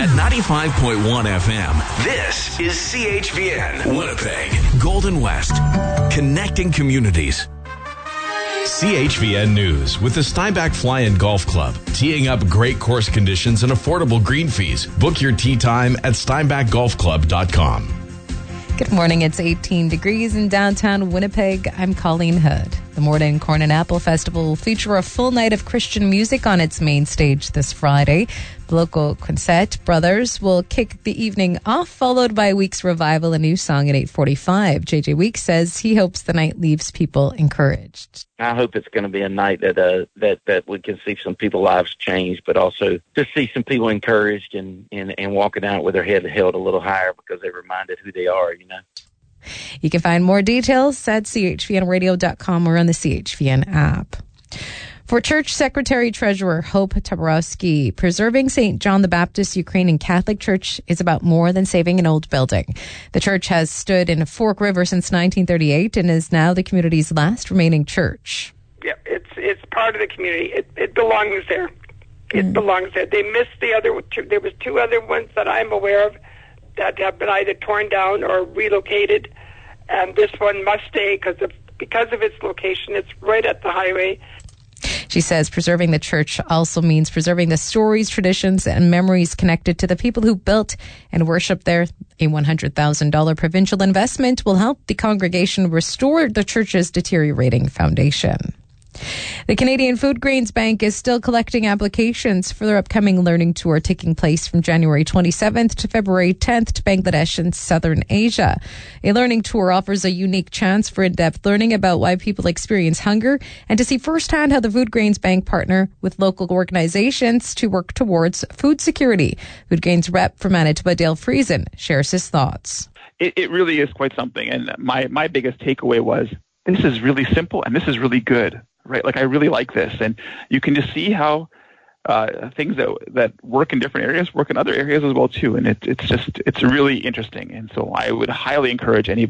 At 95.1 FM, this is CHVN, Winnipeg, Golden West, connecting communities. CHVN News with the Steinbach Fly-In Golf Club, teeing up great course conditions and affordable green fees. Book your tee time at steinbachgolfclub.com. Good morning. It's 18 degrees in downtown Winnipeg. I'm Colleen Hood. The Morden Corn and Apple Festival will feature a full night of Christian music on its main stage this Friday. The local Quinset Brothers will kick the evening off, followed by Weeks Revival, a new song at 8:45. JJ Weeks says he hopes the night leaves people encouraged. I hope it's going to be a night that we can see some people's lives change, but also to see some people encouraged and walking out with their head held a little higher because they're reminded who they are, you know. You can find more details at chvnradio.com or on the CHVN app. For Church Secretary-Treasurer Hope Taborowski, preserving St. John the Baptist Ukrainian Catholic Church is about more than saving an old building. The church has stood in Fork River since 1938 and is now the community's last remaining church. Yeah, it's part of the community. It belongs there. It belongs there. They missed the other two. There was two other ones that I'm aware of that have been either torn down or relocated, and this one must stay because of its location. It's right at the highway. She says preserving the church also means preserving the stories, traditions, and memories connected to the people who built and worshiped there. A $100,000 provincial investment will help the congregation restore the church's deteriorating foundation. The Canadian Food Grains Bank is still collecting applications for their upcoming learning tour taking place from January 27th to February 10th to Bangladesh and Southern Asia. A learning tour offers a unique chance for in-depth learning about why people experience hunger and to see firsthand how the Food Grains Bank partner with local organizations to work towards food security. Food Grains rep for Manitoba, Dale Friesen, shares his thoughts. It really is quite something. And my biggest takeaway was this is really simple and this is really good. Right, like I really like this, and you can just see how things that work in different areas work in other areas as well too, and it's really interesting. And so I would highly encourage anybody